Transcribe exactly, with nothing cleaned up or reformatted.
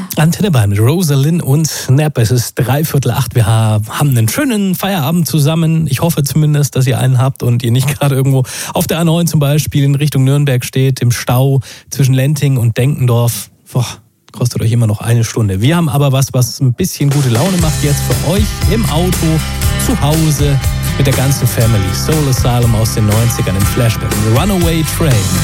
Antenne Bayern mit Rosalind und Snap. Es ist dreiviertel acht. Wir haben einen schönen Feierabend zusammen. Ich hoffe zumindest, dass ihr einen habt und ihr nicht gerade irgendwo auf der A neun zum Beispiel in Richtung Nürnberg steht, im Stau zwischen Lenting und Denkendorf. Boah, kostet euch immer noch eine Stunde. Wir haben aber was, was ein bisschen gute Laune macht jetzt für euch im Auto, zu Hause, mit der ganzen Family. Soul Asylum aus den neunzigern im Flashback. Runaway Train.